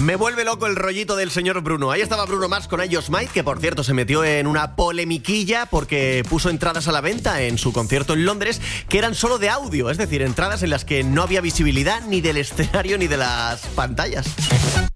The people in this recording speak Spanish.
Me vuelve loco el rollito del señor Bruno. Ahí estaba Bruno Mars con I Just Might, que por cierto se metió en una polemiquilla porque puso entradas a la venta en su concierto en Londres que eran solo de audio, es decir, entradas en las que no había visibilidad ni del escenario ni de las pantallas.